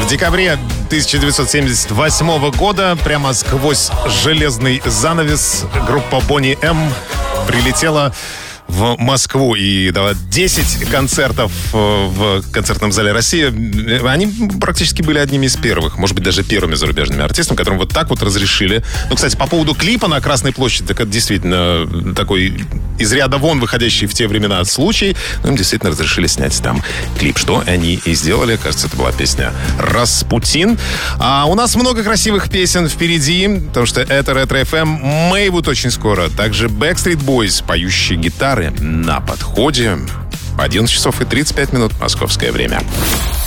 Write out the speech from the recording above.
декабре 1978 года прямо сквозь железный занавес группа Boney M прилетела в Москву и дала 10 концертов в концертном зале «Россия». Они практически были одними из первых, может быть, даже первыми зарубежными артистами, которым вот так вот разрешили. Ну, кстати, по поводу клипа на Красной площади, так это действительно такой из ряда вон выходящий в те времена случай. Им действительно разрешили снять там клип, что они и сделали. Кажется, это была песня «Распутин». А у нас много красивых песен впереди, потому что это Ретро-ФМ. Мэйвуд очень скоро. Также Backstreet Boys, поющие гитары на подходе. 11 часов и 35 минут московское время.